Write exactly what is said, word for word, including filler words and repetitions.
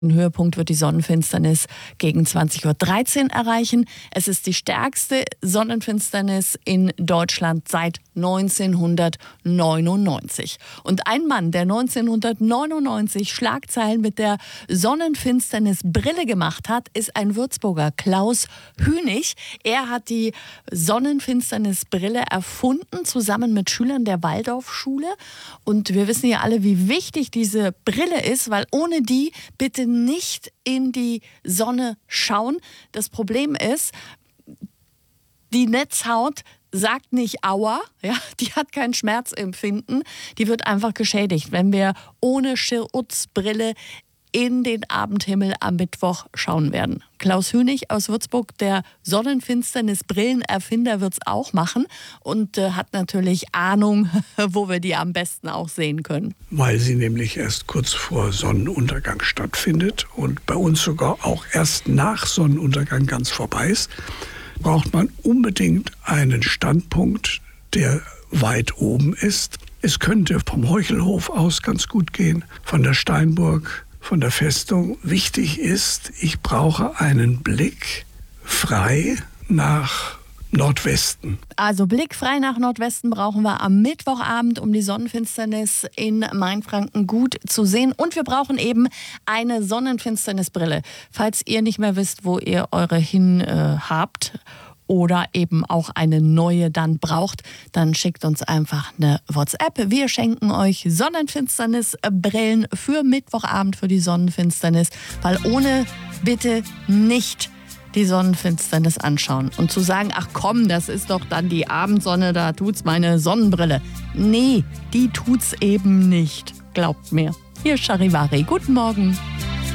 Den Höhepunkt wird die Sonnenfinsternis gegen zwanzig Uhr dreizehn erreichen. Es ist die stärkste Sonnenfinsternis in Deutschland seit neunzehnhundertneunundneunzig. Und ein Mann, der neunzehnhundertneunundneunzig Schlagzeilen mit der Sonnenfinsternisbrille gemacht hat, ist ein Würzburger, Klaus Hünig. Er hat die Sonnenfinsternisbrille erfunden, zusammen mit Schülern der Waldorfschule. Und wir wissen ja alle, wie wichtig diese Brille ist, weil ohne die bitte nicht in die Sonne schauen. Das Problem ist, die Netzhaut sagt nicht Aua, ja, die hat kein Schmerzempfinden, die wird einfach geschädigt, wenn wir ohne Schutzbrille in den Abendhimmel am Mittwoch schauen werden. Klaus Hünig aus Würzburg, der Sonnenfinsternis-Brillenerfinder, wird es auch machen und äh, hat natürlich Ahnung, wo wir die am besten auch sehen können. Weil sie nämlich erst kurz vor Sonnenuntergang stattfindet und bei uns sogar auch erst nach Sonnenuntergang ganz vorbei ist, braucht man unbedingt einen Standpunkt, der weit oben ist. Es könnte vom Heuchelhof aus ganz gut gehen, von der Steinburg, von der Festung. Wichtig ist, ich brauche einen Blick frei nach Nordwesten. Also blickfrei nach Nordwesten brauchen wir am Mittwochabend, um die Sonnenfinsternis in Mainfranken gut zu sehen. Und wir brauchen eben eine Sonnenfinsternisbrille. Falls ihr nicht mehr wisst, wo ihr eure hin äh, habt oder eben auch eine neue dann braucht, dann schickt uns einfach eine WhatsApp. Wir schenken euch Sonnenfinsternisbrillen für Mittwochabend für die Sonnenfinsternis, weil ohne bitte nicht die Sonnenfinsternis anschauen und zu sagen, ach komm, das ist doch dann die Abendsonne, da tut's meine Sonnenbrille. Nee, die tut's eben nicht. Glaubt mir. Hier ist Charivari. Guten Morgen.